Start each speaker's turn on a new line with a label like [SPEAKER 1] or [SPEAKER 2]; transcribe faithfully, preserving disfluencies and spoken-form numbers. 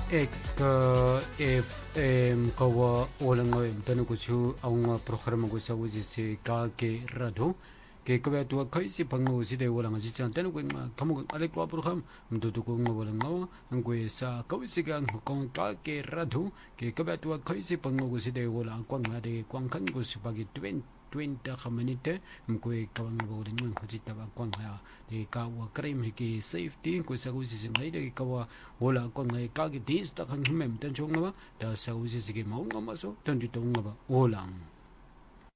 [SPEAKER 1] X ka F M kawa walang ngawin tanu ko chu ang programa ko sa wuji si ka ke rado ke ka tu kai si pangu si de walang ji chan tanu ko ma kamu ale ko program mdu tu ko walang ngawa ang ko sa ka si gang ko ka ke rado ke ka tu kai si pangu ko si de walang kwang na de kwang kan ko si pagi twenty minute mkoe kawang bo de ngun ko jita ba kwang ha de ka wa cream ki safety ko sa ko si ngai de ka wa wala ko ngai ka ki dis ta kan mem tan chong ba da sa u si ki mau ngama so tan di tong ba olang